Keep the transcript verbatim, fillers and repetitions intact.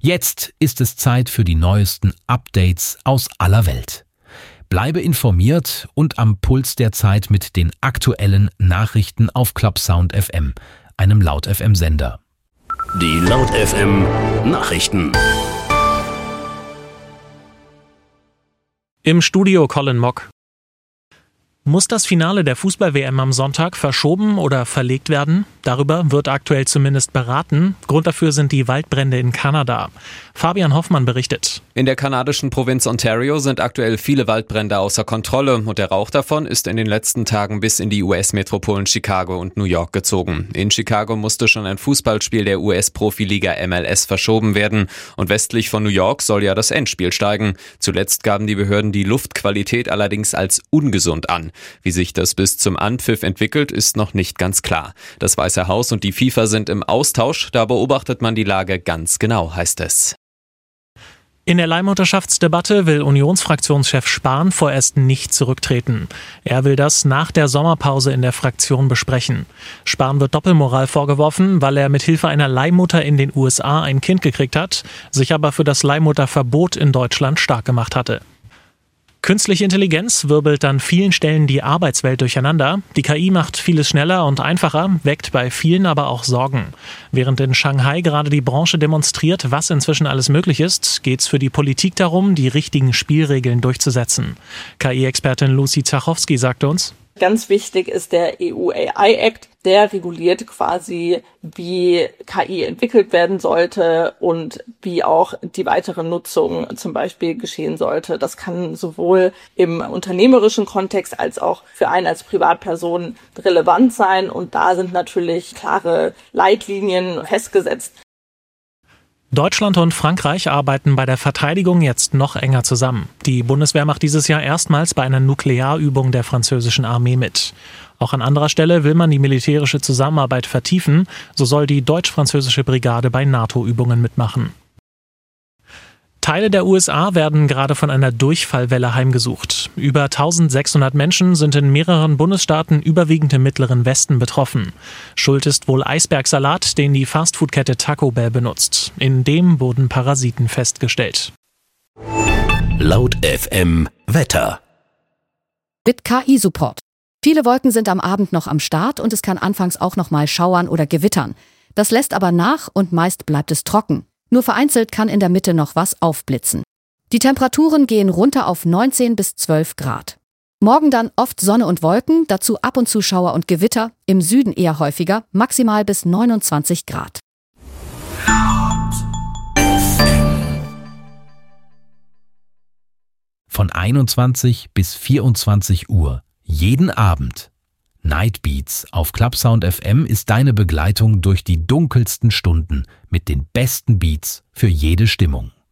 Jetzt ist es Zeit für die neuesten Updates aus aller Welt. Bleibe informiert und am Puls der Zeit mit den aktuellen Nachrichten auf ClubSound F M, einem Laut F M-Sender. Die Laut F M Nachrichten. Im Studio Colin Mock. Muss das Finale der Fußball-W M am Sonntag verschoben oder verlegt werden? Darüber wird aktuell zumindest beraten. Grund dafür sind die Waldbrände in Kanada. Fabian Hoffmann berichtet. In der kanadischen Provinz Ontario sind aktuell viele Waldbrände außer Kontrolle und der Rauch davon ist in den letzten Tagen bis in die U S-Metropolen Chicago und New York gezogen. In Chicago musste schon ein Fußballspiel der U S-Profiliga M L S verschoben werden und westlich von New York soll ja das Endspiel steigen. Zuletzt gaben die Behörden die Luftqualität allerdings als ungesund an. Wie sich das bis zum Anpfiff entwickelt, ist noch nicht ganz klar. Das Weiße Haus und die FIFA sind im Austausch, da beobachtet man die Lage ganz genau, heißt es. In der Leihmutterschaftsdebatte will Unionsfraktionschef Spahn vorerst nicht zurücktreten. Er will das nach der Sommerpause in der Fraktion besprechen. Spahn wird Doppelmoral vorgeworfen, weil er mit Hilfe einer Leihmutter in den U S A ein Kind gekriegt hat, sich aber für das Leihmutterverbot in Deutschland stark gemacht hatte. Künstliche Intelligenz wirbelt an vielen Stellen die Arbeitswelt durcheinander. Die K I macht vieles schneller und einfacher, weckt bei vielen aber auch Sorgen. Während in Shanghai gerade die Branche demonstriert, was inzwischen alles möglich ist, geht es für die Politik darum, die richtigen Spielregeln durchzusetzen. K I-Expertin Lucy Zachowski sagte uns: Ganz wichtig ist der E U A I Act. Der reguliert quasi, wie K I entwickelt werden sollte und wie auch die weitere Nutzung zum Beispiel geschehen sollte. Das kann sowohl im unternehmerischen Kontext als auch für einen als Privatperson relevant sein. Und da sind natürlich klare Leitlinien festgesetzt. Deutschland und Frankreich arbeiten bei der Verteidigung jetzt noch enger zusammen. Die Bundeswehr macht dieses Jahr erstmals bei einer Nuklearübung der französischen Armee mit. Auch an anderer Stelle will man die militärische Zusammenarbeit vertiefen. So soll die deutsch-französische Brigade bei NATO-Übungen mitmachen. Teile der U S A werden gerade von einer Durchfallwelle heimgesucht. Über eintausendsechshundert Menschen sind in mehreren Bundesstaaten überwiegend im mittleren Westen betroffen. Schuld ist wohl Eisbergsalat, den die Fastfood-Kette Taco Bell benutzt. In dem wurden Parasiten festgestellt. Laut F M Wetter. Mit K I-Support. Viele Wolken sind am Abend noch am Start und es kann anfangs auch noch mal schauern oder gewittern. Das lässt aber nach und meist bleibt es trocken. Nur vereinzelt kann in der Mitte noch was aufblitzen. Die Temperaturen gehen runter auf neunzehn bis zwölf Grad. Morgen dann oft Sonne und Wolken, dazu ab und zu Schauer und Gewitter, im Süden eher häufiger, maximal bis neunundzwanzig Grad. Von einundzwanzig bis vierundzwanzig Uhr, jeden Abend. Nightbeats auf ClubSound F M ist deine Begleitung durch die dunkelsten Stunden mit den besten Beats für jede Stimmung.